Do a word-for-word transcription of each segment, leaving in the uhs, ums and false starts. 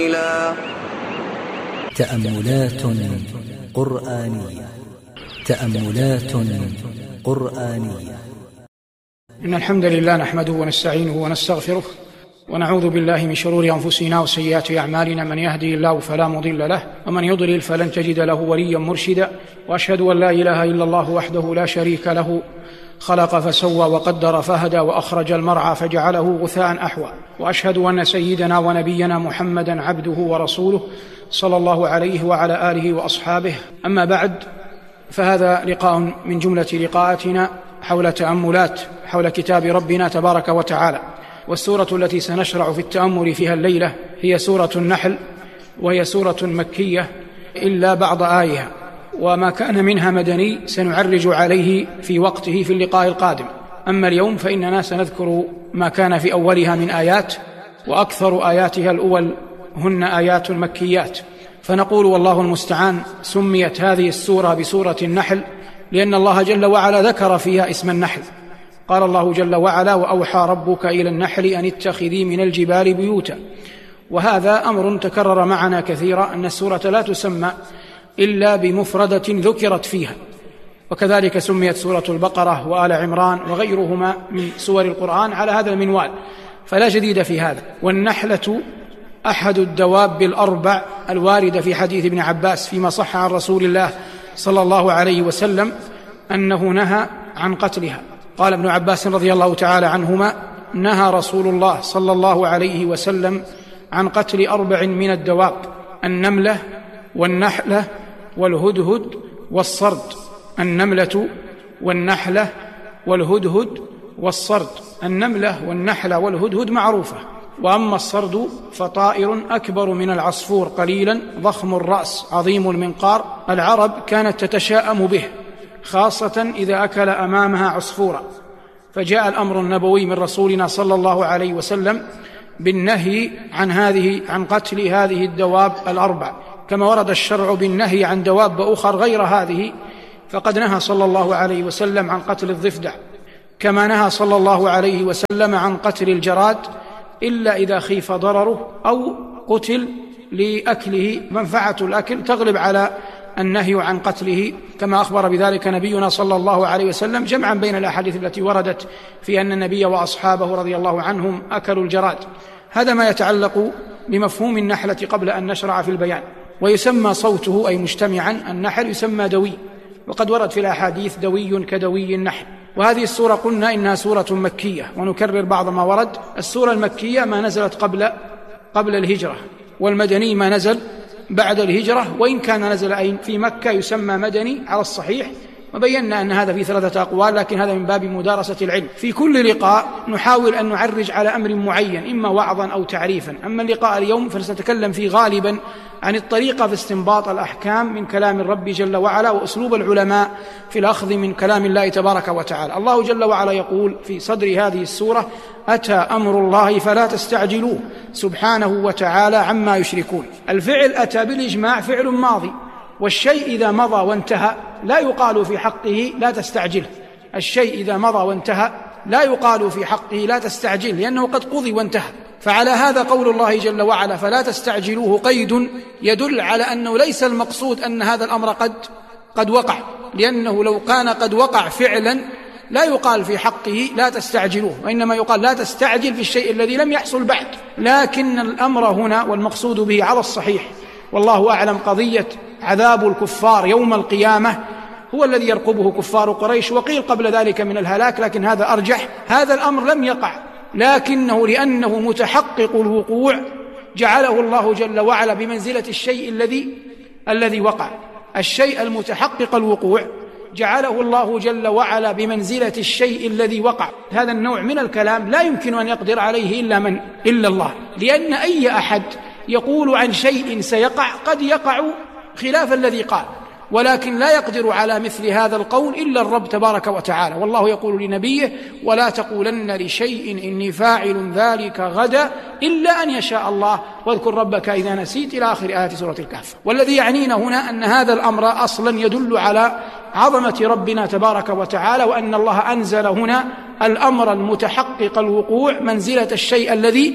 تأملات قرآنية تأملات قرآنية. إن الحمد لله نحمده ونستعينه ونستغفره ونعوذ بالله من شرور أنفسنا وسيئات أعمالنا، من يهدي الله فلا مضل له ومن يضلل فلن تجد له وليا مرشدا، وأشهد أن لا إله إلا الله وحده لا شريك له، خلق فسوى وقدر فهدى وأخرج المرعى فجعله غثاء أحوى، وأشهد أن سيدنا ونبينا محمدا عبده ورسوله صلى الله عليه وعلى آله وأصحابه. أما بعد، فهذا لقاء من جملة لقاءاتنا حول تأملات حول كتاب ربنا تبارك وتعالى، والسورة التي سنشرع في التأمل فيها الليلة هي سورة النحل، وهي سورة مكية إلا بعض آيها، وما كان منها مدني سنعرج عليه في وقته في اللقاء القادم. أما اليوم فإننا سنذكر ما كان في أولها من آيات، وأكثر آياتها الأول هن آيات مكيات، فنقول والله المستعان سميت هذه السورة بسورة النحل لأن الله جل وعلا ذكر فيها اسم النحل. قال الله جل وعلا: وأوحى ربك إلى النحل أن اتخذي من الجبال بيوتا. وهذا أمر تكرر معنا كثيرا، أن السورة لا تسمى إلا بمفردة ذكرت فيها، وكذلك سميت سورة البقرة وآل عمران وغيرهما من سور القرآن على هذا المنوال، فلا جديد في هذا. والنحلة أحد الدواب الأربع الواردة في حديث ابن عباس فيما صح عن رسول الله صلى الله عليه وسلم أنه نهى عن قتلها. قال ابن عباس رضي الله تعالى عنهما: نهى رسول الله صلى الله عليه وسلم عن قتل أربع من الدواب: النملة والنحلة والهدهد والصرد. النملة والنحلة والهدهد والصرد. النملة والنحلة والهدهد معروفة، وأما الصرد فطائر أكبر من العصفور قليلا، ضخم الرأس عظيم المنقار. العرب كانت تتشاءم به، خاصة إذا أكل أمامها عصفورا، فجاء الأمر النبوي من رسولنا صلى الله عليه وسلم بالنهي عن هذه عن قتل هذه الدواب الأربع، كما ورد الشرع بالنهي عن دواب أخر غير هذه، فقد نهى صلى الله عليه وسلم عن قتل الضفدع، كما نهى صلى الله عليه وسلم عن قتل الجراد إلا إذا خيف ضرره أو قتل لأكله، منفعة الأكل تغلب على النهي عن قتله، كما أخبر بذلك نبينا صلى الله عليه وسلم، جمعا بين الأحاديث التي وردت في أن النبي وأصحابه رضي الله عنهم أكلوا الجراد. هذا ما يتعلق بمفهوم النحلة قبل أن نشرع في البيان. ويسمى صوته أي مجتمعا النحل يسمى دوي، وقد ورد في الأحاديث دوي كدوي النحل. وهذه السورة قلنا إنها سورة مكية، ونكرر بعض ما ورد. السورة المكية ما نزلت قبل قبل الهجرة، والمدني ما نزل بعد الهجرة، وإن كان نزل أين في مكة يسمى مدني على الصحيح، وبينا أن هذا في ثلاثة أقوال، لكن هذا من باب مدارسة العلم. في كل لقاء نحاول أن نعرج على أمر معين، إما وعظا أو تعريفا. أما اللقاء اليوم فسنتكلم فيه غالبا عن الطريقة في استنباط الأحكام من كلام الرب جل وعلا، وأسلوب العلماء في الأخذ من كلام الله تبارك وتعالى. الله جل وعلا يقول في صدر هذه السورة: أتى أمر الله فلا تستعجلوه سبحانه وتعالى عما يشركون. الفعل أتى بالإجماع فعل ماضي، والشيء إذا مضى وانتهى لا يقال في حقه لا تستعجل. الشيء إذا مضى وانتهى لا يقال في حقه لا تستعجل، لأنه قد قضي وانتهى. فعلى هذا قول الله جل وعلا فلا تستعجلوه قيد يدل على أنه ليس المقصود أن هذا الأمر قد قد وقع، لأنه لو كان قد وقع فعلا لا يقال في حقه لا تستعجلوه، وإنما يقال لا تستعجل في الشيء الذي لم يحصل بعد. لكن الأمر هنا والمقصود به على الصحيح والله أعلم قضية عذاب الكفار يوم القيامة هو الذي يرقبه كفار قريش، وقيل قبل ذلك من الهلاك، لكن هذا أرجح. هذا الأمر لم يقع، لكنه لأنه متحقق الوقوع جعله الله جل وعلا بمنزلة الشيء الذي الذي وقع. الشيء المتحقق الوقوع جعله الله جل وعلا بمنزلة الشيء الذي وقع. هذا النوع من الكلام لا يمكن أن يقدر عليه إلا من إلا الله، لأن أي أحد يقول عن شيء سيقع قد يقع خلاف الذي قال، ولكن لا يقدر على مثل هذا القول إلا الرب تبارك وتعالى. والله يقول لنبيه: ولا تقولن لشيء إني فاعل ذلك غدا إلا أن يشاء الله واذكر ربك إذا نسيت، إلى آخر آيات سورة الكهف. والذي يعنينا هنا أن هذا الأمر أصلا يدل على عظمة ربنا تبارك وتعالى، وأن الله أنزل هنا الأمر المتحقق الوقوع منزلة الشيء الذي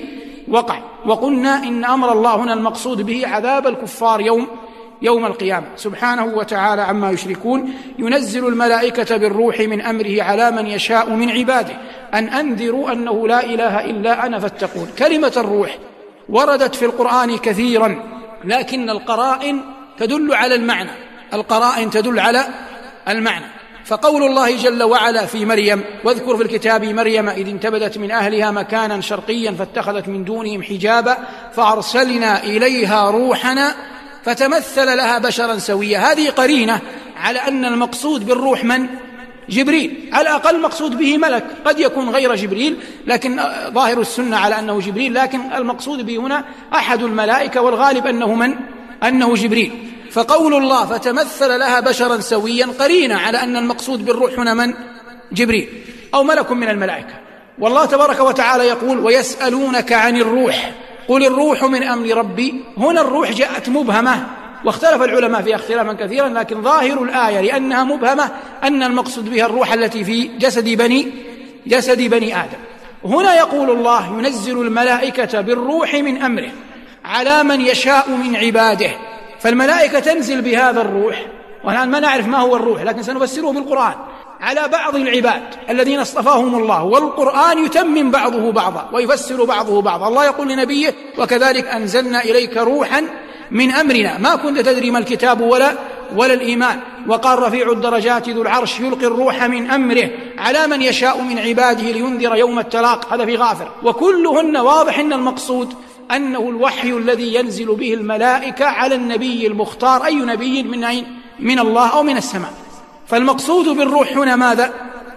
وقع. وقلنا إن أمر الله هنا المقصود به عذاب الكفار يوم يوم القيامة سبحانه وتعالى عما يشركون. ينزل الملائكة بالروح من أمره على من يشاء من عباده أن أنذروا أنه لا إله إلا أنا فاتقون. كلمة الروح وردت في القرآن كثيرا، لكن القرائن تدل على المعنى، القرائن تدل على المعنى. فقول الله جل وعلا في مريم: واذكر في الكتاب مريم إذ انتبذت من أهلها مكانا شرقيا فاتخذت من دونهم حجابا فأرسلنا إليها روحنا فتمثل لها بشرا سويا. هذه قرينة على أن المقصود بالروح من؟ جبريل، على الأقل مقصود به ملك، قد يكون غير جبريل لكن ظاهر السنة على أنه جبريل، لكن المقصود به هنا أحد الملائكة، والغالب أنه من؟ أنه جبريل. فقول الله فتمثل لها بشرا سويا قرينة على أن المقصود بالروح هنا من؟ جبريل أو ملك من الملائكة. والله تبارك وتعالى يقول: ويسألونك عن الروح قل الروح من أمر ربي. هنا الروح جاءت مبهمة، واختلف العلماء فيها اختلافا كثيرا، لكن ظاهر الآية لأنها مبهمة أن المقصود بها الروح التي في جسد بني جسد بني آدم. هنا يقول الله: ينزل الملائكة بالروح من أمره على من يشاء من عباده. فالملائكة تنزل بهذا الروح، والآن ما نعرف ما هو الروح لكن سنفسره بالقرآن، على بعض العباد الذين اصطفاهم الله، والقرآن يتمم بعضه بعضا ويفسر بعضه بعضا. الله يقول لنبيه: وكذلك أنزلنا إليك روحا من أمرنا ما كنت تدري ما الكتاب ولا ولا الإيمان. وقال: رفيع الدرجات ذو العرش يلقي الروح من أمره على من يشاء من عباده لينذر يوم التلاق. هذا في غافر. وكلهن واضح أن المقصود أنه الوحي الذي ينزل به الملائكة على النبي المختار. أي نبي؟ من أين؟ من الله أو من السماء. فالمقصود بالروح هنا ماذا؟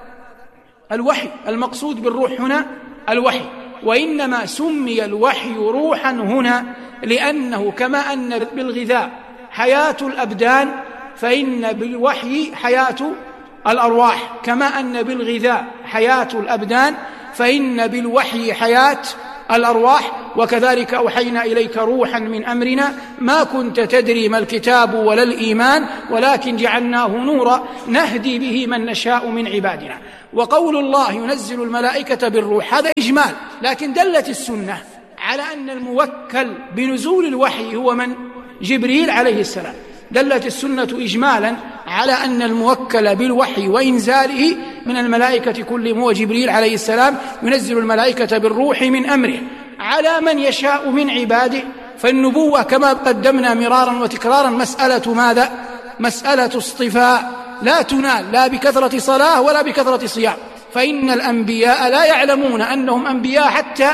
الوحي. المقصود بالروح هنا الوحي. وإنما سمي الوحي روحا هنا لأنه كما أن بالغذاء حياة الأبدان فإن بالوحي حياة الأرواح، كما أن بالغذاء حياة الأبدان فإن بالوحي حياة الأرواح. وكذلك أوحينا إليك روحا من أمرنا ما كنت تدري ما الكتاب ولا الإيمان ولكن جعلناه نورا نهدي به من نشاء من عبادنا. وقول الله ينزل الملائكة بالروح هذا إجمال، لكن دلت السنة على أن الموكل بنزول الوحي هو من؟ جبريل عليه السلام. دلت السنة إجمالا على أن الموكل بالوحي وإنزاله من الملائكة كلهم هو جبريل عليه السلام. ينزل الملائكة بالروح من أمره على من يشاء من عباده. فالنبوة كما قدمنا مرارا وتكرارا مسألة ماذا؟ مسألة اصطفاء، لا تنال لا بكثرة صلاة ولا بكثرة صيام. فإن الأنبياء لا يعلمون أنهم أنبياء حتى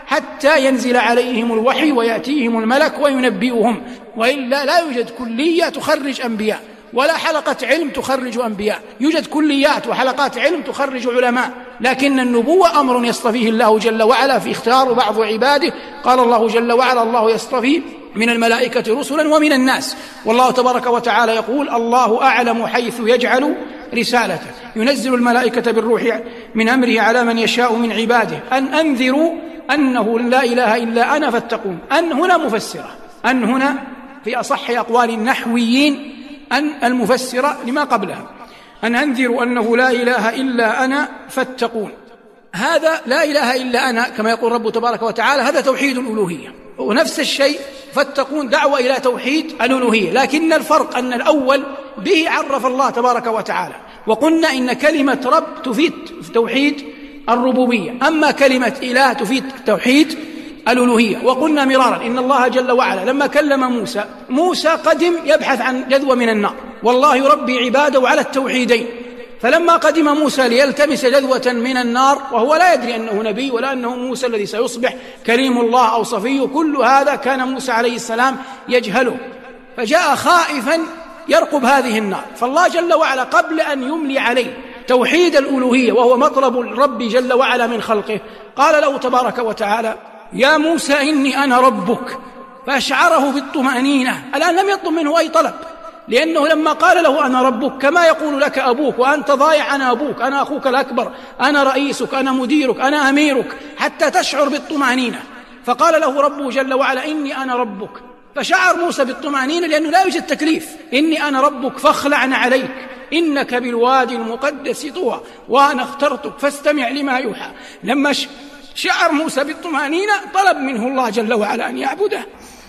حتى ينزل عليهم الوحي ويأتيهم الملك وينبئهم، وإلا لا يوجد كلية تخرج أنبياء ولا حلقة علم تخرج أنبياء. يوجد كليات وحلقات علم تخرج علماء، لكن النبوة أمر يصطفيه الله جل وعلا في اختيار بعض عباده. قال الله جل وعلا: الله يصطفي من الملائكة رسلا ومن الناس. والله تبارك وتعالى يقول: الله أعلم حيث يجعل رسالته. ينزل الملائكة بالروح من أمره على من يشاء من عباده أن أنذروا أنه لا إله إلا أنا فاتقون. أن هنا مفسرة، أن هنا في أصح أقوال النحويين أن المفسرة لما قبلها، أن أنذروا أنه لا إله إلا أنا فاتقون. هذا لا إله إلا أنا كما يقول رب تبارك وتعالى هذا توحيد الألوهية، ونفس الشيء فاتقون دعوة إلى توحيد الألوهية، لكن الفرق أن الأول به عرف الله تبارك وتعالى، وقلنا إن كلمة رب تفيد توحيد الربوبية، أما كلمة إله تفيد توحيد الألوهية. وقلنا مرارا إن الله جل وعلا لما كلم موسى موسى قدم يبحث عن جذوة من النار، والله يربي عباده على التوحيدين. فلما قدم موسى ليلتمس جذوة من النار وهو لا يدري أنه نبي ولا أنه موسى الذي سيصبح كريم الله أو صفيه، كل هذا كان موسى عليه السلام يجهله، فجاء خائفا يرقب هذه النار. فالله جل وعلا قبل أن يملي عليه توحيد الألوهية وهو مطلب الرب جل وعلا من خلقه قال له تبارك وتعالى: يا موسى إني أنا ربك، فأشعره بالطمأنينة. الآن لم يطلب منه أي طلب، لأنه لما قال له أنا ربك كما يقول لك أبوك وأنت ضايع: أنا أبوك، أنا أخوك الأكبر، أنا رئيسك، أنا مديرك، أنا أميرك، حتى تشعر بالطمأنينة. فقال له ربه جل وعلا: إني أنا ربك، فشعر موسى بالطمأنينة لأنه لا يوجد تكليف. إني أنا ربك فاخلعن عليك إنك بالوادي المقدس طوى وأنا اخترتك فاستمع لما يوحى. لما شعر موسى بالطمأنينة، طلب منه الله جل وعلا أن يعبده.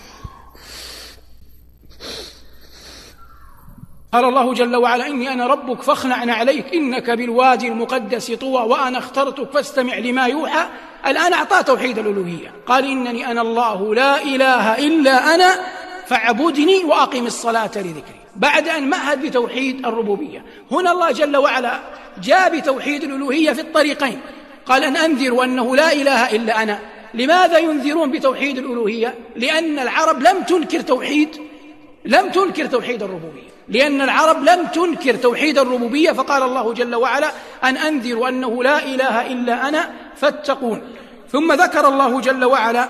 قال الله جل وعلا: إني أنا ربك فاخلع عليك إنك بالوادي المقدس طوى وأنا اخترتك فاستمع لما يوحى. الآن أعطاه توحيد الألوهية، قال: إنني أنا الله لا إله إلا أنا فاعبدني وأقم الصلاة لذكري، بعد أن مهد بتوحيد الربوبية. هنا الله جل وعلا جاء بتوحيد الألوهية في الطريقين، قال: أن أنذروا أنه لا إله إلا أنا. لماذا ينذرون بتوحيد الألوهية؟ لأن العرب لم تنكر توحيد لم تنكر توحيد الربوبية لأن العرب لم تنكر توحيد الربوبية فقال الله جل وعلا: أن أنذروا أنه لا إله إلا أنا فاتقون. ثم ذكر الله جل وعلا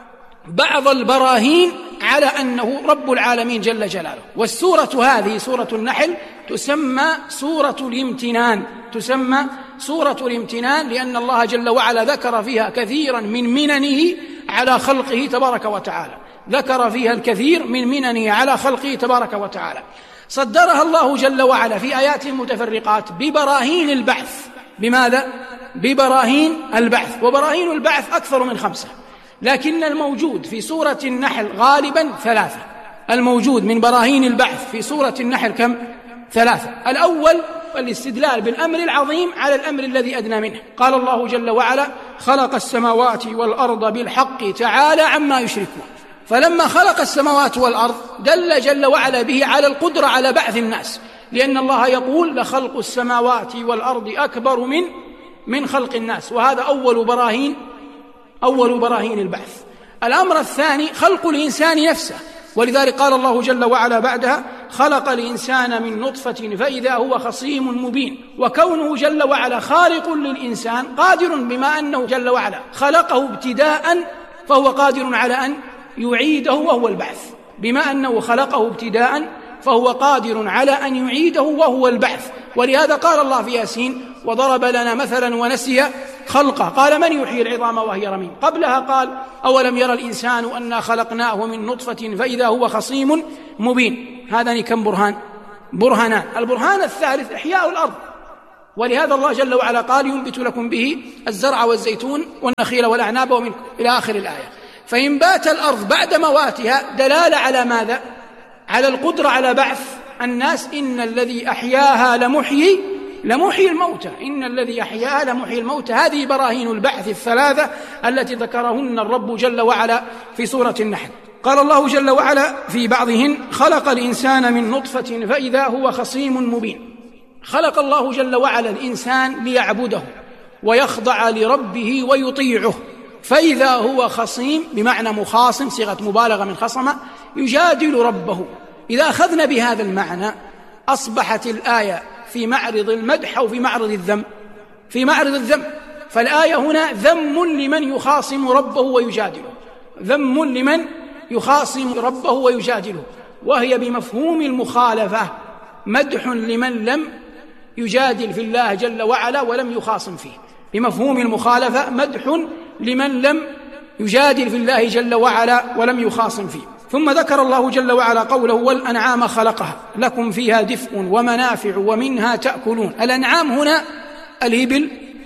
بعض البراهين على أنه رب العالمين جل جلاله. والسورة هذه سورة النحل تسمى سورة الامتنان تسمى سورة الامتنان لأن الله جل وعلا ذكر فيها كثيرا من مننه على خلقه تبارك وتعالى ذكر فيها الكثير من مننه على خلقه تبارك وتعالى. صدرها الله جل وعلا في آيات متفرقات ببراهين البعث. بماذا؟ ببراهين البعث. وبراهين البعث أكثر من خمسة، لكن الموجود في سورة النحل غالبا ثلاثة. الموجود من براهين البعث في سورة النحل كم؟ ثلاثة. الأول الاستدلال بالأمر العظيم على الأمر الذي أدنى منه. قال الله جل وعلا: خلق السماوات والأرض بالحق تعالى عما يشركون. فلما خلق السماوات والأرض دل جل وعلا به على القدرة على بعث الناس، لأن الله يقول: لخلق السماوات والأرض أكبر من من خلق الناس. وهذا أول براهين أول براهين البعث. الأمر الثاني خلق الإنسان نفسه، ولذلك قال الله جل وعلا بعدها: خلق الإنسان من نطفة فإذا هو خصيم مبين. وكونه جل وعلا خالق للإنسان قادر، بما أنه جل وعلا خلقه ابتداء فهو قادر على أن يعيده وهو البعث. بما أنه خلقه ابتداء فهو قادر على أن يعيده وهو البعث. ولهذا قال الله في ياسين: وضرب لنا مثلا ونسي خلقه قال: من يحيي العظام وهي رميم. قبلها قال: أولم يرى الإنسان أنا خلقناه من نطفة فإذا هو خصيم مبين. هذان كم برهان؟ برهانان. البرهان الثالث إحياء الأرض، ولهذا الله جل وعلا قال: ينبت لكم به الزرع والزيتون والنخيل والأعناب ومن إلى آخر الآية. فإنبات الأرض بعد مواتها دلالة على ماذا؟ على القدرة على بعث الناس. إن الذي أحياها لمحيي لمحيي الموتى إن الذي أحياها لمحيي الموتى. هذه براهين البعث الثلاثة التي ذكرهن الرب جل وعلا في سورة النحل. قال الله جل وعلا في بعضهن: خلق الإنسان من نطفة فإذا هو خصيم مبين. خلق الله جل وعلا الإنسان ليعبده ويخضع لربه ويطيعه، فإذا هو خصيم بمعنى مخاصم، صيغة مبالغة من خصم، يجادل ربه. إذا أخذنا بهذا المعنى أصبحت الآية في معرض المدح أو في معرض الذم؟ في معرض الذم. فالآية هنا ذم لمن يخاصم ربه ويجادله، ذم لمن يخاصم ربه ويجادله، وهي بمفهوم المخالفة مدح لمن لم يجادل في الله جل وعلا ولم يخاصم فيه. بمفهوم المخالفة مدح لمن لم يجادل في الله جل وعلا ولم يخاصم فيه. ثم ذكر الله جل وعلا قوله: والأنعام خلقها لكم فيها دفء ومنافع ومنها تأكلون. الأنعام هنا الإبل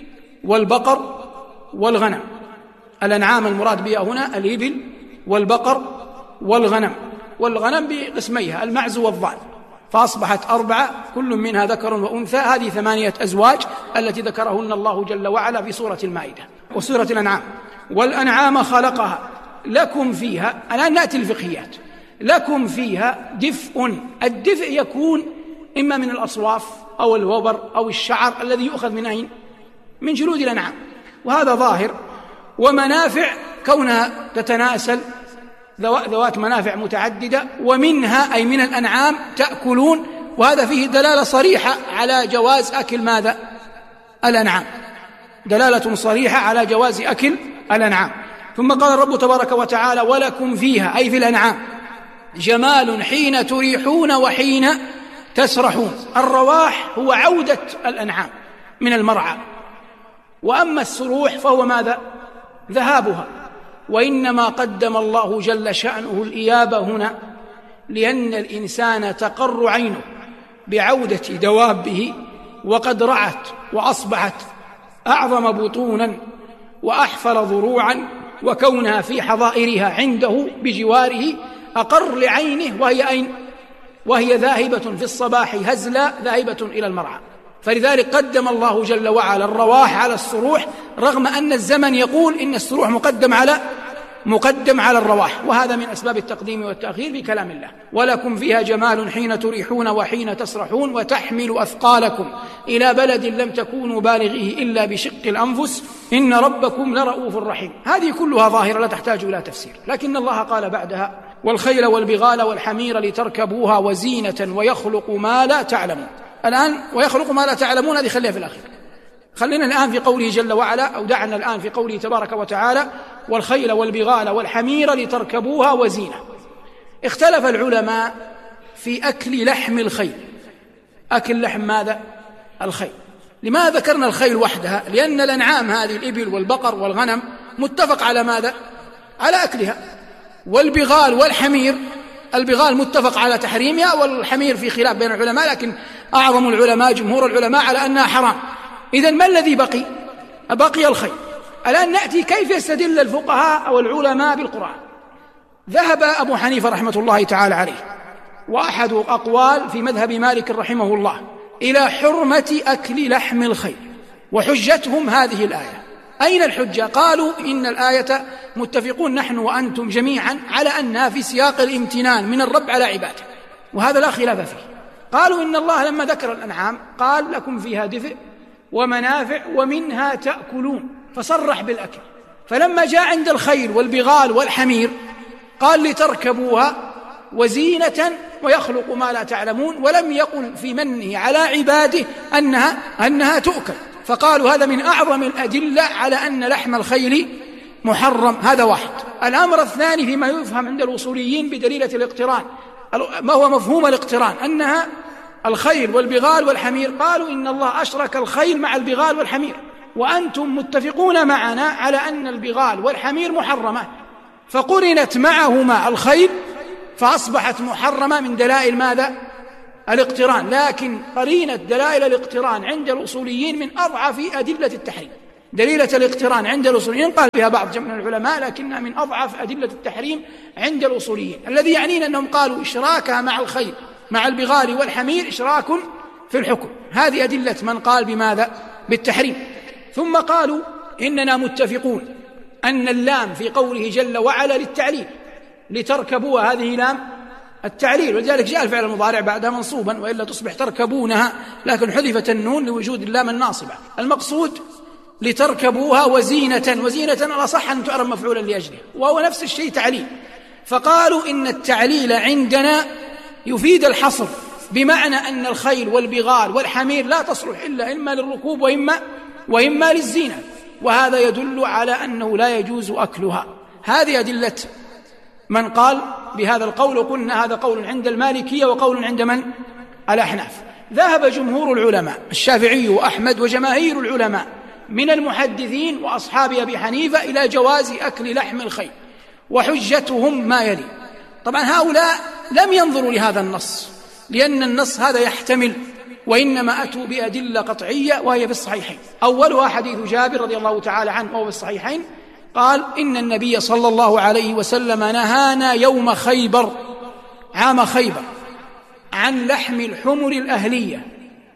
والبقر والغنم. الأنعام المراد بها هنا الإبل والبقر والغنم، والغنم بقسميها المعز والضأن، فأصبحت أربعة كل منها ذكر وأنثى. هذه ثمانية أزواج التي ذكرهن الله جل وعلا في سورة المائدة وسورة الأنعام. والأنعام خلقها لكم فيها. الآن نأتي الفقهيات. لكم فيها دفء. الدفء يكون إما من الأصواف أو الوبر أو الشعر الذي يؤخذ من أين؟ من جلود الأنعام، وهذا ظاهر. ومنافع كونها تتناسل ذوات منافع متعددة. ومنها أي من الأنعام تأكلون، وهذا فيه دلالة صريحة على جواز أكل ماذا؟ الأنعام، دلالة صريحة على جواز أكل الأنعام. ثم قال الرب تبارك وتعالى: ولكم فيها أي في الأنعام جمال حين تريحون وحين تسرحون. الرواح هو عودة الأنعام من المرعى، وأما السروح فهو ماذا؟ ذهابها. وإنما قدم الله جل شأنه الإيابة هنا لأن الإنسان تقر عينه بعودة دوابه، وقد رعت وأصبحت أعظم بطونا وأحفر ضروعا، وكونها في حظائرها عنده بجواره أقر لعينه، وهي أين؟ وهي ذاهبة في الصباح هزلا ذاهبة إلى المرعى. فلذلك قدم الله جل وعلا الرواح على السروح، رغم أن الزمن يقول إن السروح مقدم على مقدم على الرواح، وهذا من أسباب التقديم والتأخير في كلام الله. ولكم فيها جمال حين تريحون وحين تسرحون، وتحمل أثقالكم إلى بلد لم تكونوا بالغيه إلا بشق الأنفس، إن ربكم لرؤوف رحيم. هذه كلها ظاهرة لا تحتاج إلى تفسير، لكن الله قال بعدها: والخيل والبغال والحمير لتركبوها وزينة ويخلق ما لا تعلمون. الآن ويخلق ما لا تعلمون هذه خليها في الأخير، خلينا الآن في قوله جل وعلا، أو دعنا الآن في قوله تبارك وتعالى: والخيل والبغال والحمير لتركبوها وزينة. اختلف العلماء في أكل لحم الخيل. أكل لحم ماذا؟ الخيل. لماذا ذكرنا الخيل وحدها؟ لأن الأنعام هذه الإبل والبقر والغنم متفق على ماذا؟ على أكلها. والبغال والحمير، البغال متفق على تحريمها، والحمير في خلاف بين العلماء، لكن أعظم العلماء جمهور العلماء على أنها حرام. إذن ما الذي بقي؟ بقي الخيل. الآن نأتي كيف يستدل الفقهاء أو العلماء بالقرآن. ذهب أبو حنيفة رحمة الله تعالى عليه، وأحد أقوال في مذهب مالك رحمه الله، إلى حرمة أكل لحم الخيل، وحجتهم هذه الآية. أين الحجة؟ قالوا إن الآية متفقون نحن وأنتم جميعا على أنها في سياق الامتنان من الرب على عباده، وهذا لا خلاف فيه. قالوا إن الله لما ذكر الأنعام قال: لكم فيها دفء ومنافع ومنها تأكلون، فصرح بالأكل. فلما جاء عند الخيل والبغال والحمير قال: لتركبوها وزينة ويخلق ما لا تعلمون، ولم يقل في منه على عباده أنها, أنها تؤكل. فقالوا هذا من أعظم الأدلة على أن لحم الخيل محرم. هذا واحد. الأمر الثاني فيما يفهم عند الوصوليين بدليلة الاقتران، ما هو مفهوم الاقتران؟ أنها الخيل والبغال والحمير. قالوا إن الله أشرك الخيل مع البغال والحمير، وأنتم متفقون معنا على أن البغال والحمير محرمة، فقرنت معهما الخيل فأصبحت محرمة من دلائل ماذا؟ الاقتران. لكن قرينة دلائل الاقتران عند الأصوليين من أضعف أدلة التحريم. دليلة الاقتران عند الأصوليين قال بها بعض من العلماء، لكنها من أضعف أدلة التحريم عند الأصوليين، الذي يعنينا أنهم قالوا إشراكها مع الخيل مع البغال والحمير إشراك في الحكم. هذه أدلة من قال بماذا؟ بالتحريم. ثم قالوا إننا متفقون أن اللام في قوله جل وعلا للتعليل، لتركبوها، هذه لام التعليل، ولذلك جاء الفعل المضارع بعدها منصوبا، وإلا تصبح تركبونها، لكن حذفت النون لوجود اللام الناصبة. المقصود لتركبوها وزينة، وزينة الأصح أن تعرف مفعولا لأجله، وهو نفس الشيء تعليل. فقالوا إن التعليل عندنا يفيد الحصر، بمعنى أن الخيل والبغال والحمير لا تصلح إلا إما للركوب وإما, وإما للزينة، وهذا يدل على أنه لا يجوز أكلها. هذه أدلة من قال بهذا القول، وقلنا هذا قول عند المالكية وقول عند من؟ الأحناف. ذهب جمهور العلماء الشافعي وأحمد وجماهير العلماء من المحدثين وأصحاب أبي حنيفة إلى جواز أكل لحم الخيل، وحجتهم ما يلي. طبعا هؤلاء لم ينظروا لهذا النص، لأن النص هذا يحتمل، وإنما أتوا بأدلة قطعية وهي في الصحيحين. أولها حديث جابر رضي الله تعالى عنه وهو في الصحيحين، قال: إن النبي صلى الله عليه وسلم نهانا يوم خيبر، عام خيبر، عن لحم الحمر الأهلية،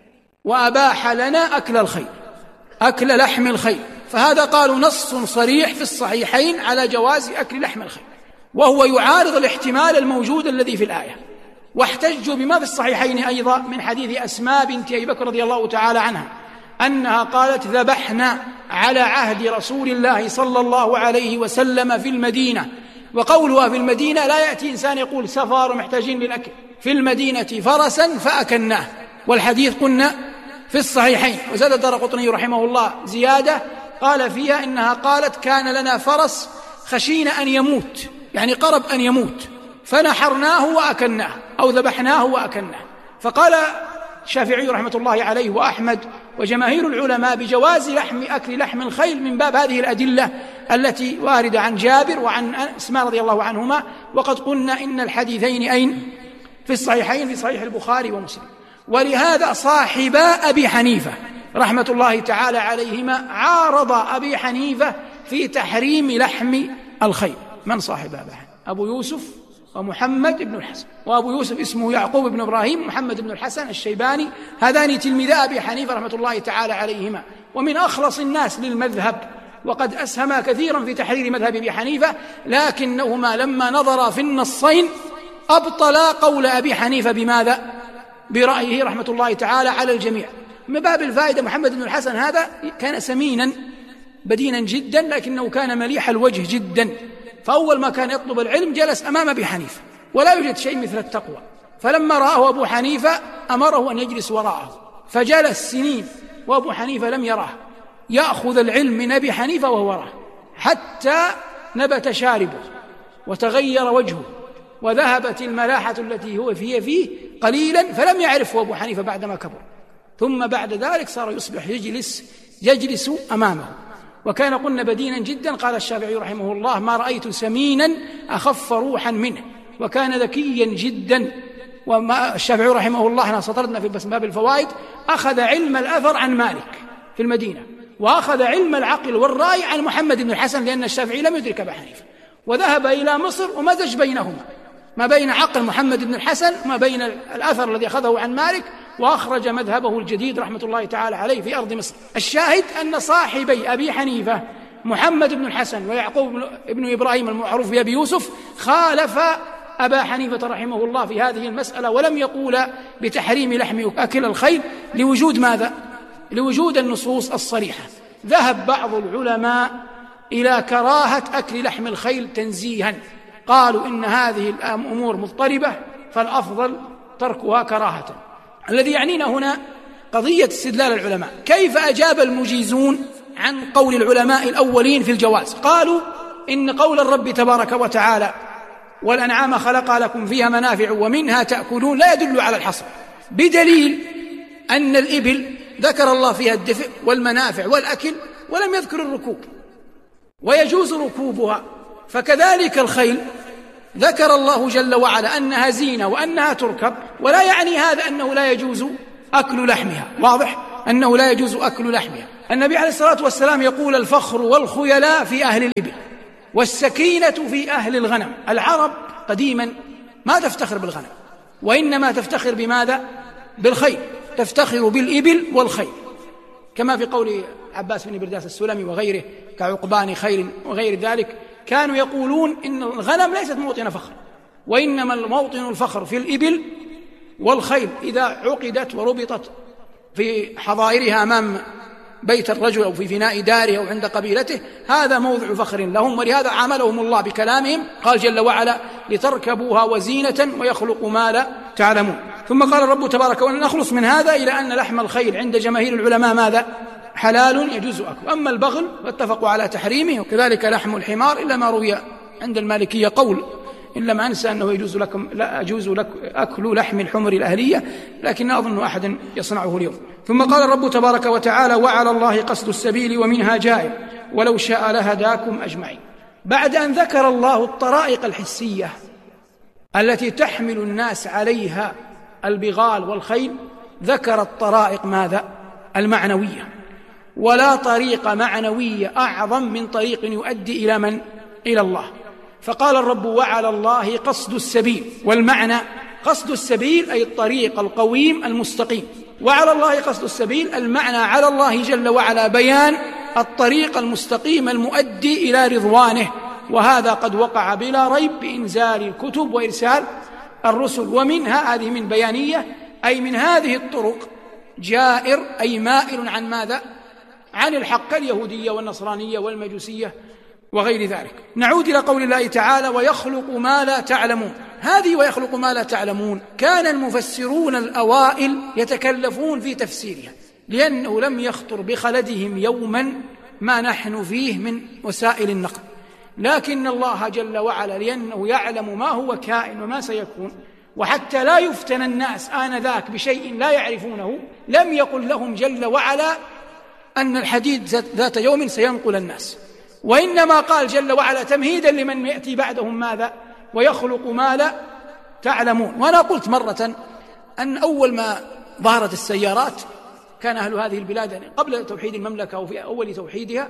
وأباح لنا أكل الخيل، أكل لحم الخيل. فهذا قالوا نص صريح في الصحيحين على جواز أكل لحم الخيل، وهو يعارض الاحتمال الموجود الذي في الآية. واحتجوا بما في الصحيحين أيضا من حديث أسماء بنت أبي بكر رضي الله تعالى عنها، أنها قالت: ذبحنا على عهد رسول الله صلى الله عليه وسلم في المدينة. وقولها في المدينة لا يأتي إنسان يقول سفر محتاجين للأكل، في المدينة فرسا فأكلناه، والحديث قلنا في الصحيحين. وزاد الدارقطني رحمه الله زيادة قال فيها إنها قالت: كان لنا فرس خشينا أن يموت، يعني قرب أن يموت، فنحرناه وأكلناه، أو ذبحناه وأكلناه. فقال الشافعي رحمة الله عليه وأحمد وجماهير العلماء بجواز لحم أكل لحم الخيل من باب هذه الأدلة التي واردة عن جابر وعن أسماء رضي الله عنهما. وقد قلنا إن الحديثين أين؟ في الصحيحين، في صحيح البخاري ومسلم. ولهذا صاحبا أبي حنيفة رحمة الله تعالى عليهما عارض أبي حنيفة في تحريم لحم الخيل. من صاحب أبا حنيفة؟ أبو يوسف ومحمد بن الحسن، وأبو يوسف اسمه يعقوب بن إبراهيم، محمد بن الحسن الشيباني، هذان تلميذا أبي حنيفة رحمة الله تعالى عليهما، ومن أخلص الناس للمذهب، وقد أسهما كثيرا في تحرير مذهب أبي حنيفة، لكنهما لما نظرا في النصين أبطلا قول أبي حنيفة بماذا؟ برأيه رحمة الله تعالى على الجميع. من باب الفائدة، محمد بن الحسن هذا كان سمينا بدينا جدا، لكنه كان مليح الوجه جدا، فأول ما كان يطلب العلم جلس أمام أبي حنيفة، ولا يوجد شيء مثل التقوى، فلما رآه أبو حنيفة أمره أن يجلس وراءه، فجلس سنين وأبو حنيفة لم يراه، يأخذ العلم من أبي حنيفة وهو وراه، حتى نبت شاربه وتغير وجهه وذهبت الملاحة التي هو فيه فيه قليلا، فلم يعرفه أبو حنيفة بعدما كبر. ثم بعد ذلك صار يصبح يجلس يجلس أمامه، وكان قلنا بدينا جدا. قال الشافعي رحمه الله: ما رأيت سمينا أخف روحا منه، وكان ذكيا جدا. وما الشافعي رحمه الله، احنا سطرنا في باب الفوائد، أخذ علم الأثر عن مالك في المدينة، وأخذ علم العقل والرأي عن محمد بن الحسن، لأن الشافعي لم يدرك أبا حنيفة، وذهب إلى مصر ومزج بينهما، ما بين عقل محمد بن الحسن وما بين الأثر الذي أخذه عن مالك، وأخرج مذهبه الجديد رحمة الله تعالى عليه في أرض مصر. الشاهد أن صاحبي أبي حنيفة محمد بن الحسن ويعقوب بن إبراهيم المعروف بأبي يوسف خالف أبا حنيفة رحمه الله في هذه المسألة، ولم يقول بتحريم لحم أكل الخيل لوجود ماذا؟ لوجود النصوص الصريحة. ذهب بعض العلماء إلى كراهة أكل لحم الخيل تنزيها، قالوا إن هذه الأمور مضطربة فالأفضل تركها كراهة. الذي يعنينا هنا قضية استدلال العلماء. كيف أجاب المجيزون عن قول العلماء الأولين في الجواز؟ قالوا إن قول الرب تبارك وتعالى: والأنعام خلقها لكم فيها منافع ومنها تأكلون، لا يدل على الحصر، بدليل أن الإبل ذكر الله فيها الدفء والمنافع والأكل ولم يذكر الركوب، ويجوز ركوبها. فكذلك الخيل ذكر الله جل وعلا أنها زينة وأنها تركب، ولا يعني هذا أنه لا يجوز أكل لحمها. واضح أنه لا يجوز أكل لحمها. النبي عليه الصلاة والسلام يقول: الفخر والخيلاء في أهل الإبل والسكينة في أهل الغنم. العرب قديما ما تفتخر بالغنم، وإنما تفتخر بماذا؟ بالخيل، تفتخر بالإبل والخيل، كما في قول عباس بن برداس السلمي وغيره: كعقبان خيل وغير ذلك. كانوا يقولون إن الغنم ليست موطن فخر، وإنما الموطن الفخر في الإبل والخيل، إذا عقدت وربطت في حظائرها أمام بيت الرجل أو في فناء داره أو عند قبيلته، هذا موضع فخر لهم. ولهذا عاملهم الله بكلامهم، قال جل وعلا: لتركبوها وزينة ويخلق ما لا تعلمون. ثم قال الرب تبارك وتعالى: نخلص من هذا إلى أن لحم الخيل عند جماهير العلماء ماذا؟ حلال يجوز أكله. أما البغل فاتفقوا على تحريمه، وكذلك لحم الحمار، إلا ما روي عند المالكية قول إن لم أنسى أنه يجوز لكم لا أجوز لك أكل لحم الحمر الأهلية، لكن أظن أحدا يصنعه اليوم. ثم قال الرب تبارك وتعالى: وعلى الله قصد السبيل ومنها جائر ولو شاء لهداكم أجمعين. بعد أن ذكر الله الطرائق الحسية التي تحمل الناس عليها البغال والخيل، ذكر الطرائق ماذا؟ المعنوية. ولا طريق معنوية أعظم من طريق يؤدي إلى من؟ إلى الله. فقال الرب: وعلى الله قصد السبيل. والمعنى قصد السبيل أي الطريق القويم المستقيم. وعلى الله قصد السبيل، المعنى على الله جل وعلا بيان الطريق المستقيم المؤدي إلى رضوانه، وهذا قد وقع بلا ريب بإنزال الكتب وإرسال الرسل. ومنها، هذه من بيانية، أي من هذه الطرق جائر أي مائل عن ماذا؟ عن الحق، اليهودية والنصرانية والمجوسية وغير ذلك. نعود إلى قول الله تعالى: ويخلق ما لا تعلمون. هذه ويخلق ما لا تعلمون كان المفسرون الأوائل يتكلفون في تفسيرها، لأنه لم يخطر بخلدهم يوما ما نحن فيه من وسائل النقل. لكن الله جل وعلا لأنه يعلم ما هو كائن وما سيكون، وحتى لا يفتن الناس آنذاك بشيء لا يعرفونه، لم يقل لهم جل وعلا أن الحديد ذات يوم سينقل الناس، وإنما قال جل وعلا تمهيدا لمن يأتي بعدهم ماذا؟ ويخلق ما لا تعلمون. وأنا قلت مرة أن أول ما ظهرت السيارات كان أهل هذه البلاد قبل توحيد المملكة وفي أول توحيدها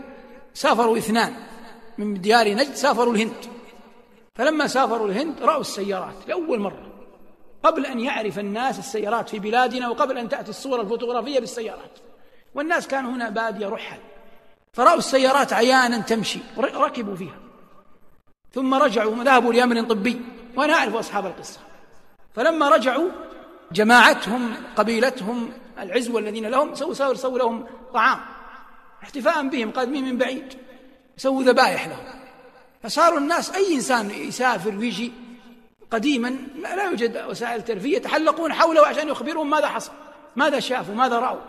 سافروا اثنان من ديار نجد، سافروا الهند. فلما سافروا الهند رأوا السيارات لأول مرة، قبل أن يعرف الناس السيارات في بلادنا وقبل أن تأتي الصور الفوتوغرافية بالسيارات، والناس كانوا هنا بادية رحل، فرأوا السيارات عيانا تمشي، ركبوا فيها، ثم رجعوا وذهبوا لأمر طبي، وأنا أعرف أصحاب القصة. فلما رجعوا جماعتهم قبيلتهم العزوة الذين لهم سووا سووا لهم طعام احتفاء بهم قادمين من بعيد، سووا ذبائح لهم. فصاروا الناس أي إنسان يسافر ويجي قديما لا يوجد وسائل ترفيه، يتحلقون حوله عشان يخبرهم ماذا حصل، ماذا شافوا، ماذا رأوا.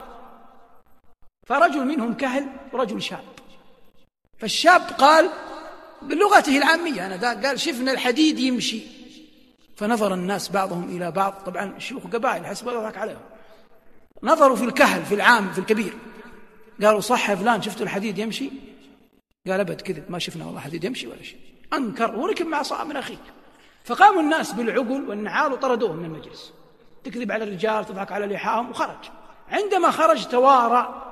فرجل منهم كهل ورجل شاب. فالشاب قال بلغته العامية، أنا قال شفنا الحديد يمشي. فنظر الناس بعضهم إلى بعض، طبعا الشيوخ قبائل حسب الله ذاك عليهم، نظروا في الكهل في العام في الكبير، قالوا صح يا فلان شفتوا الحديد يمشي؟ قال أبد كذب، ما شفنا والله حديد يمشي ولا شيء. أنكر وركب مع صاحب من أخيه. فقاموا الناس بالعقل والنعال وطردوه من المجلس، تكذب على الرجال، تضحك على لحاهم، وخرج. عندما خرج توارى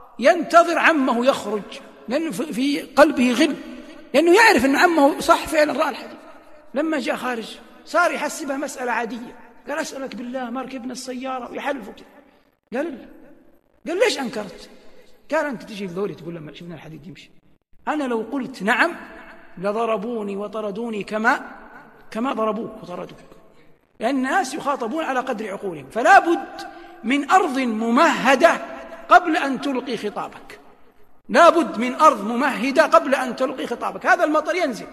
ينتظر عمه يخرج، لأنه في قلبه غل، لأنه يعرف أن عمه صح فعلا رأى الحديد. لما جاء خارج صار يحسبها مسألة عادية، قال أسألك بالله ما ركبنا السيارة، ويحلفوا كده. قال لا. قال ليش أنكرت؟ قال أنت تجي الذوري تقول لما شفنا الحديد يمشي، أنا لو قلت نعم لضربوني وطردوني كما كما ضربوك وطردوك، لأن الناس يخاطبون على قدر عقولهم. فلا بد من أرض ممهدة قبل أن تلقي خطابك، لا بد من أرض ممهدة قبل أن تلقي خطابك. هذا المطر ينزل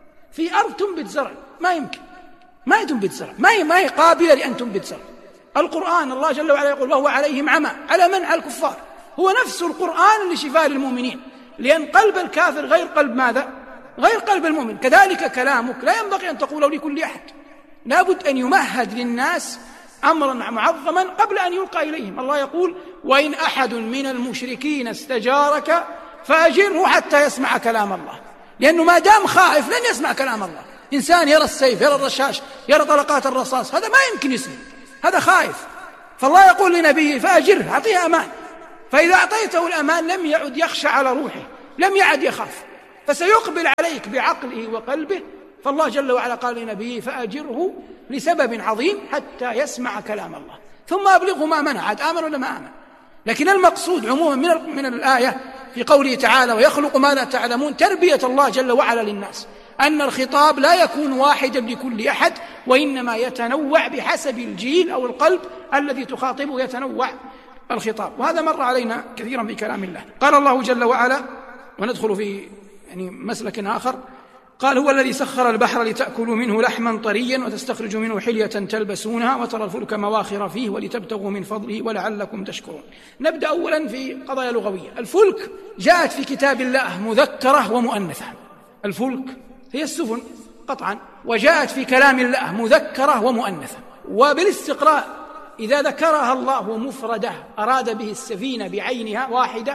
في أرض تنبت زرع، ما يمكن ما تنبت زرع، ما هي ما هي قابلة لأن تنبت زرع. القرآن الله جل وعلا يقول وهو عليهم عمى، على من؟ على الكفار. هو نفس القرآن اللي شفاء للمؤمنين، لأن قلب الكافر غير قلب ماذا؟ غير قلب المؤمن. كذلك كلامك لا ينبغي أن تقوله لكل أحد، لا بد أن يمهد للناس أمرا معظما قبل أن يلقى إليهم. الله يقول وإن أحد من المشركين استجارك فأجره حتى يسمع كلام الله، لأنه ما دام خائف لن يسمع كلام الله. إنسان يرى السيف، يرى الرشاش، يرى طلقات الرصاص، هذا ما يمكن يسلم، هذا خائف. فالله يقول لنبيه فأجره، أعطيه أمان. فإذا أعطيته الأمان لم يعد يخشى على روحه، لم يعد يخاف، فسيقبل عليك بعقله وقلبه. فالله جل وعلا قال لنبيه فأجره لسبب عظيم حتى يسمع كلام الله، ثم أبلغه ما منع. عاد آمن ولا ما آمن؟ لكن المقصود عموما من, من الآية في قوله تعالى ويخلق ما لا تعلمون، تربية الله جل وعلا للناس، أن الخطاب لا يكون واحدا لكل أحد، وإنما يتنوع بحسب الجيل أو القلب الذي تخاطبه، يتنوع الخطاب. وهذا مر علينا كثيرا في كلام الله. قال الله جل وعلا، وندخل في يعني مسلك آخر، قال هو الذي سخر البحر لتأكلوا منه لحما طريا وتستخرجوا منه حلية تلبسونها وترى الفلك مواخر فيه ولتبتغوا من فضله ولعلكم تشكرون. نبدأ أولا في قضايا لغوية. الفلك جاءت في كتاب الله مذكرة ومؤنثة. الفلك هي السفن قطعا، وجاءت في كلام الله مذكرة ومؤنثة. وبالاستقراء إذا ذكرها الله مفردة أراد به السفينة بعينها واحدة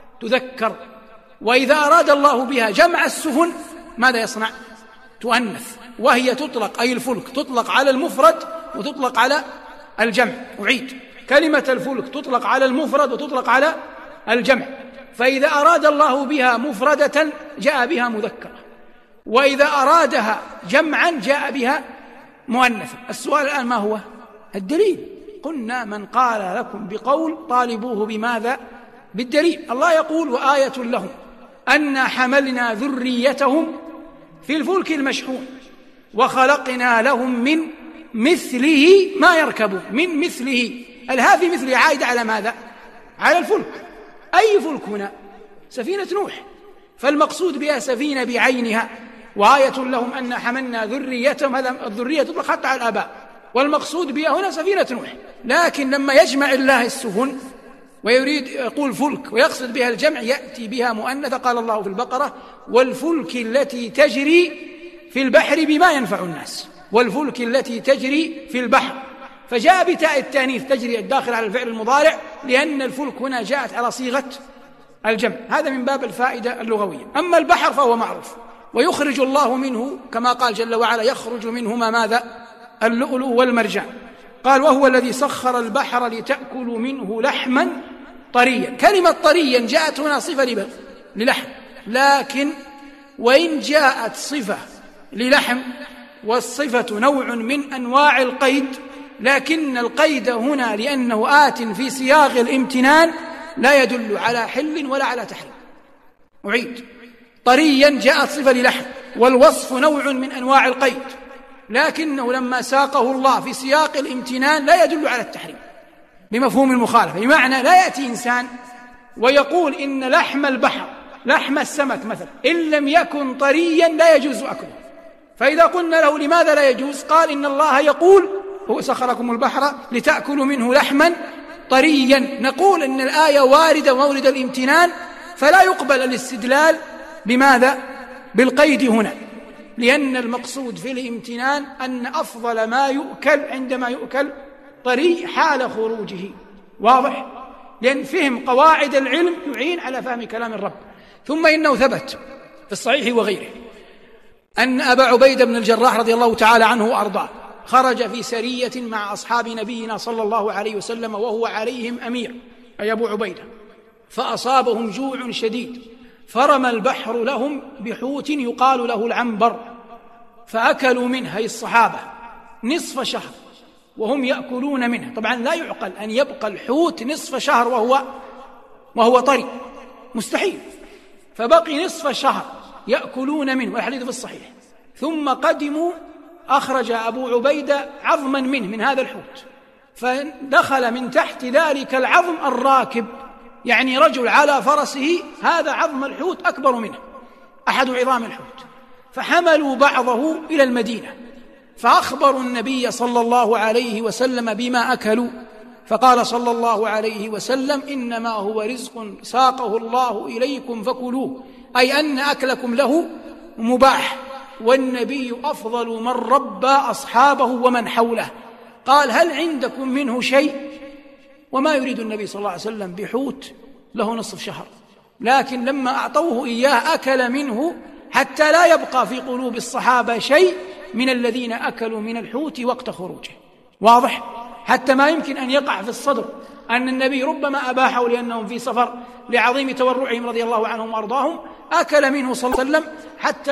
تذكر، وإذا أراد الله بها جمع السفن ماذا يصنع؟ تؤنث، وهي تطلق أي الفلك تطلق على المفرد وتطلق على الجمع. أعيد، كلمة الفلك تطلق على المفرد وتطلق على الجمع. فإذا أراد الله بها مفردة جاء بها مذكرة، وإذا أرادها جمعا جاء بها مؤنثة. السؤال الآن ما هو الدليل؟ قلنا من قال لكم بقول طالبوه بماذا؟ بالدليل. الله يقول وآية لهم أنا حملنا ذريتهم في الفلك المشحون وخلقنا لهم من مثله ما يركبون. من مثله، الها في مثله عائدة على ماذا؟ على الفلك. أي فلك هنا؟ سفينة نوح، فالمقصود بها سفينة بعينها. وآية لهم أن حملنا ذريتهم، هذا الذرية تطلق حتى على الآباء، والمقصود بها هنا سفينة نوح. لكن لما يجمع الله السفن ويريد يقول فلك ويقصد بها الجمع يأتي بها مؤنثة. قال الله في البقرة والفلك التي تجري في البحر بما ينفع الناس، والفلك التي تجري في البحر، فجاء بتاء التانيث تجري الداخل على الفعل المضارع، لأن الفلك هنا جاءت على صيغة الجمع. هذا من باب الفائدة اللغوية. أما البحر فهو معروف، ويخرج الله منه كما قال جل وعلا يخرج منهما ماذا؟ اللؤلؤ والمرجان. قال وهو الذي سخر البحر لتأكلوا منه لحما طريا. كلمة طريا جاءت هنا صفة للحم، لكن وإن جاءت صفة للحم والصفة نوع من أنواع القيد، لكن القيد هنا لأنه آت في سياق الامتنان لا يدل على حل ولا على تحريم. أعيد: طريا جاءت صفة للحم والوصف نوع من أنواع القيد، لكنه لما ساقه الله في سياق الامتنان لا يدل على التحريم بمفهوم المخالفة. بمعنى لا يأتي إنسان ويقول إن لحم البحر، لحم السمك مثلا، إن لم يكن طريا لا يجوز أكله. فإذا قلنا له لماذا لا يجوز؟ قال إن الله يقول هو سخركم البحر لتأكلوا منه لحما طريا. نقول إن الآية واردة مورد الامتنان، فلا يقبل الاستدلال بماذا؟ بالقيد هنا، لأن المقصود في الامتنان أن أفضل ما يؤكل عندما يؤكل طري حال خروجه. واضح؟ لأن فهم قواعد العلم يعين على فهم كلام الرب. ثم إنه ثبت في الصحيح وغيره أن أبا عبيدة بن الجراح رضي الله تعالى عنه وأرضاه خرج في سرية مع أصحاب نبينا صلى الله عليه وسلم وهو عليهم أمير، أي أبو عبيدة، فأصابهم جوع شديد، فرمى البحر لهم بحوت يقال له العنبر، فأكلوا منه أي الصحابة نصف شهر وهم يأكلون منه. طبعا لا يعقل أن يبقى الحوت نصف شهر وهو وهو طري، مستحيل. فبقي نصف شهر يأكلون منه، والحديث في الصحيح. ثم قدموا، أخرج أبو عبيدة عظما منه من هذا الحوت، فدخل من تحت ذلك العظم الراكب، يعني رجل على فرسه، هذا عظم الحوت أكبر منه، أحد عظام الحوت، فحملوا بعضه إلى المدينة، فأخبروا النبي صلى الله عليه وسلم بما أكلوا، فقال صلى الله عليه وسلم: إنما هو رزق ساقه الله إليكم فكلوه، أي أن أكلكم له مباح، والنبي أفضل من ربى أصحابه ومن حوله. قال: هل عندكم منه شيء؟ وما يريد النبي صلى الله عليه وسلم بحوت له نصف شهر، لكن لما أعطوه إياه أكل منه حتى لا يبقى في قلوب الصحابة شيء من الذين أكلوا من الحوت وقت خروجه. واضح؟ حتى ما يمكن أن يقع في الصدر أن النبي ربما أباحه لأنهم في سفر لعظيم تورعهم رضي الله عنهم وأرضاهم، أكل منه صلى الله عليه وسلم حتى